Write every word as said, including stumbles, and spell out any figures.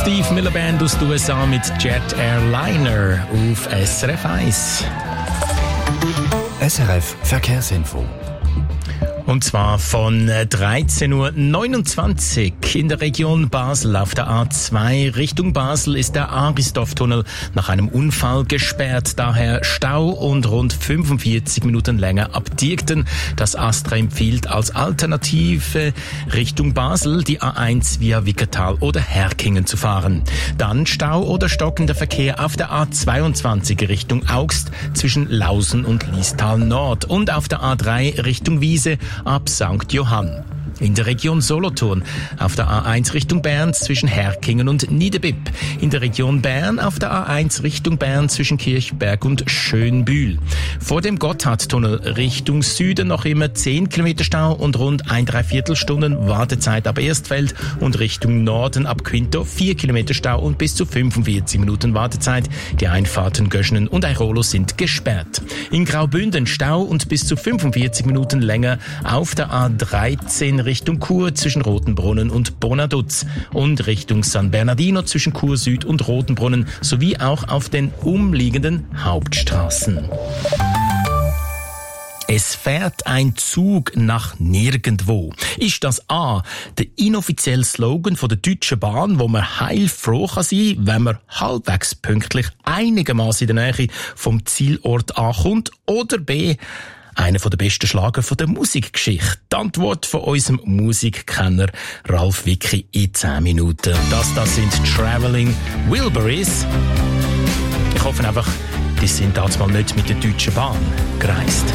Steve Miller Band aus den U S A mit Jet Airliner auf S R F eins. S R F Verkehrsinfo. Und zwar von dreizehn Uhr neunundzwanzig in der Region Basel auf der A zwei Richtung Basel ist der Aristov-Tunnel nach einem Unfall gesperrt. Daher Stau und rund fünfundvierzig Minuten länger ab Diekten. Das Astra empfiehlt als Alternative Richtung Basel die A eins via Wickertal oder Herkingen zu fahren. Dann Stau oder stockender Verkehr auf der A zweiundzwanzig Richtung Augst zwischen Lausen und Liestal Nord und auf der A drei Richtung Wiese ab Sankt Johann. In der Region Solothurn auf der A eins Richtung Bern zwischen Herkingen und Niederbipp. In der Region Bern auf der A eins Richtung Bern zwischen Kirchberg und Schönbühl. Vor dem Gotthardtunnel Richtung Süden noch immer zehn Kilometer Stau und rund ein Dreiviertelstunden Wartezeit ab Erstfeld und Richtung Norden ab Quinto vier Kilometer Stau und bis zu fünfundvierzig Minuten Wartezeit. Die Einfahrten Göschenen und Airolo sind gesperrt. In Graubünden Stau und bis zu fünfundvierzig Minuten länger auf der A dreizehn Richtung Chur zwischen Rotenbrunnen und Bonaduz und Richtung San Bernardino zwischen Chur Süd und Rotenbrunnen sowie auch auf den umliegenden Hauptstraßen. Es fährt ein Zug nach nirgendwo. Ist das A, der inoffizielle Slogan von der Deutschen Bahn, wo man heilfroh kann sein, wenn man halbwegs pünktlich einigermaßen in der Nähe vom Zielort ankommt, oder B, einer der besten Schlager der Musikgeschichte. Die Antwort von unserem Musikkenner Ralf Wicki in zehn Minuten. Das, das sind Traveling Wilburys. Ich hoffe einfach, die sind damals mal nicht mit der Deutschen Bahn gereist.